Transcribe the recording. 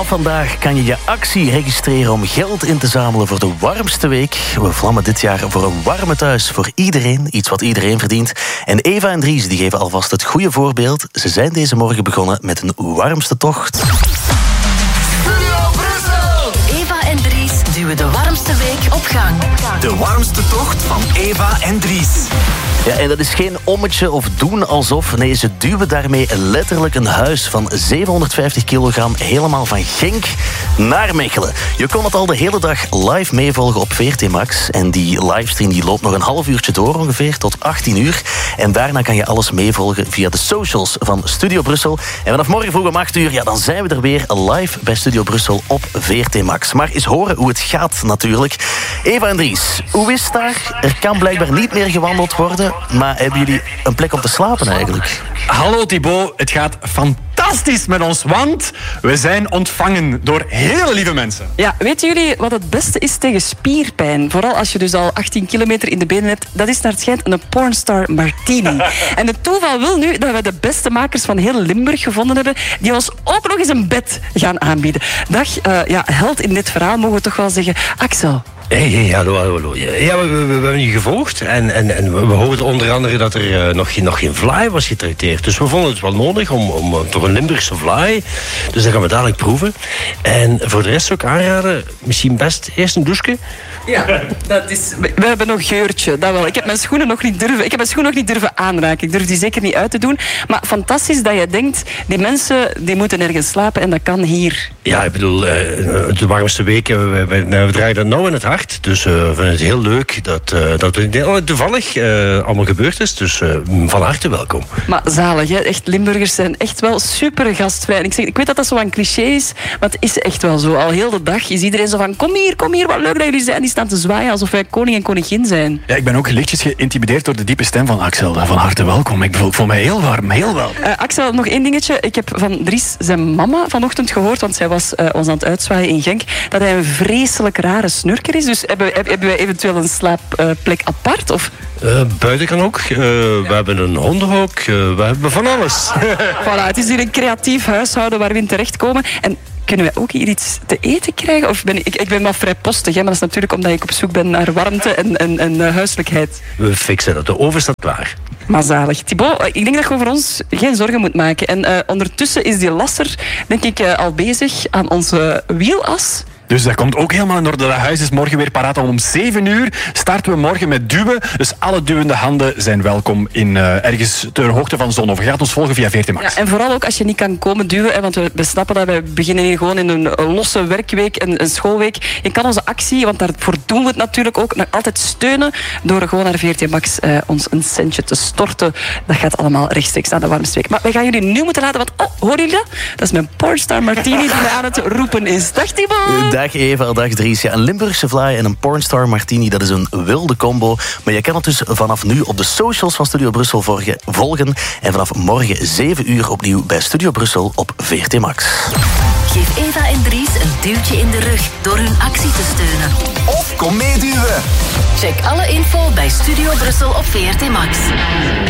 Vanaf vandaag kan je je actie registreren om geld in te zamelen voor de warmste week. We vlammen dit jaar voor een warme thuis voor iedereen. Iets wat iedereen verdient. En Eva en Dries die geven alvast het goede voorbeeld. Ze zijn deze morgen begonnen met een warmste tocht. Studio Brussel! Eva en Dries duwen de warmste week op gang. De warmste tocht van Eva en Dries. Ja, en dat is geen ommetje of doen alsof. Nee, ze duwen daarmee letterlijk een huis van 750 kilogram helemaal van Genk naar Mechelen. Je kon het al de hele dag live meevolgen op VRT Max. En die livestream die loopt nog een half uurtje door ongeveer, tot 18 uur. En daarna kan je alles meevolgen via de socials van Studio Brussel. En vanaf morgen vroeg om 8 uur, ja, dan zijn we er weer live bij Studio Brussel op VRT Max. Maar eens horen hoe het gaat natuurlijk. Eva en Dries, hoe is het daar? Er kan blijkbaar niet meer gewandeld worden. Maar hebben jullie een plek om te slapen eigenlijk? Hallo Thibaut, het gaat fantastisch met ons, want we zijn ontvangen door hele lieve mensen. Ja, weten jullie wat het beste is tegen spierpijn? Vooral als je dus al 18 kilometer in de benen hebt. Dat is naar het schijnt een pornstar martini. En het toeval wil nu dat we de beste makers van heel Limburg gevonden hebben, die ons ook nog eens een bed gaan aanbieden. Dag, held in dit verhaal mogen we toch wel zeggen. Axel. Hey, hallo. Ja, we hebben je gevolgd en we hoorden onder andere dat er nog geen vlaai was getrakteerd. Dus we vonden het wel nodig om toch een Limburgse vlaai. Dus dat gaan we dadelijk proeven. En voor de rest ook aanraden, misschien best eerst een douche. Ja, dat is... We hebben nog geurtje, dat wel. Ik heb mijn schoenen nog niet durven aanraken. Ik durf die zeker niet uit te doen. Maar fantastisch dat je denkt, die mensen die moeten ergens slapen en dat kan hier. Ja, ik bedoel, de warmste weken, we draaien dat nou in het hart. Dus we vinden het heel leuk dat het toevallig allemaal gebeurd is. Dus van harte welkom. Maar zalig, hè? Echt, Limburgers zijn echt wel super gastvrij. En ik weet dat dat zo een cliché is, maar het is echt wel zo. Al heel de dag is iedereen zo van, kom hier, wat leuk dat jullie zijn. Die staan te zwaaien alsof wij koning en koningin zijn. Ja, ik ben ook lichtjes geïntimideerd door de diepe stem van Axel. Van harte welkom. Ik voel me heel warm, heel wel. Axel, nog één dingetje. Ik heb van Dries zijn mama vanochtend gehoord, want zij was ons aan het uitzwaaien in Genk, dat hij een vreselijk rare snurker is. Dus hebben wij eventueel een slaapplek apart? Of? Buiten kan ook. We hebben een hondenhok. We hebben van alles. Voilà, het is hier een creatief huishouden waar we in terechtkomen. En kunnen wij ook hier iets te eten krijgen? Of ik ben wel vrijpostig, hè, maar dat is natuurlijk omdat ik op zoek ben naar warmte en huiselijkheid. We fixen dat. De oven staat klaar. Maar zalig. Thibaut, ik denk dat je over ons geen zorgen moet maken. En ondertussen is die lasser, denk ik, al bezig aan onze wielas. Dus dat komt ook helemaal in orde. Dat huis is morgen weer paraat. Om 7 uur starten we morgen met duwen. Dus alle duwende handen zijn welkom in ergens ter hoogte van zon. Of je gaat ons volgen via VRT Max. Ja, en vooral ook als je niet kan komen duwen. Hè, want we snappen dat wij beginnen hier gewoon in een losse werkweek, een schoolweek. Je kan onze actie, want daarvoor doen we het natuurlijk ook, nog altijd steunen door gewoon naar VRT Max ons een centje te storten. Dat gaat allemaal rechtstreeks naar de warmste week. Maar wij gaan jullie nu moeten laten, want horen jullie dat? Dat is mijn pornstar martini die aan het roepen is. Dag Thibaut! Dag Eva, dag Dries. Ja, een Limburgse vlaai en een pornstar martini, dat is een wilde combo. Maar je kan het dus vanaf nu op de socials van Studio Brussel volgen. En vanaf morgen 7 uur opnieuw bij Studio Brussel op VRT Max. Geef Eva en Dries een duwtje in de rug door hun actie te steunen. Of kom meeduwen. Check alle info bij Studio Brussel op VRT Max.